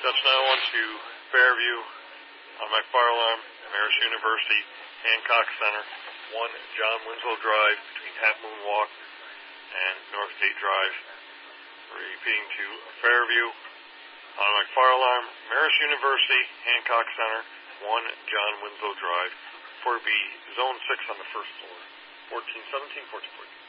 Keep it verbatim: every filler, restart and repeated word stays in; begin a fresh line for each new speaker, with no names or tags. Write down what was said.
That's nine one two Fairview, automatic fire alarm, Marist University, Hancock Center, one John Winslow Drive between Half Moon Walk and North State Drive. Repeating to Fairview, automatic fire alarm, Marist University, Hancock Center, one John Winslow Drive, four B, Zone six on the first floor, fourteen seventeen, fourteen fourteen.